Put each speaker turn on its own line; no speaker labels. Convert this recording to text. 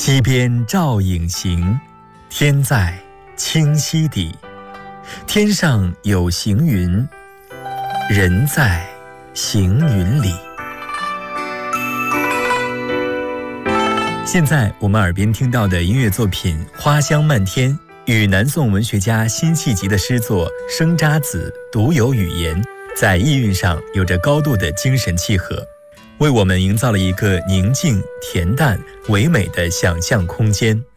溪边照影行，天在清溪底。天上有行云，人在行云里。现在我们耳边听到的音乐作品《花香漫天》与南宋文学家辛弃疾的诗作《生查子》独有语言，在意蕴上有着高度的精神契合，为我们营造了一个宁静、恬淡、唯美的想象空间。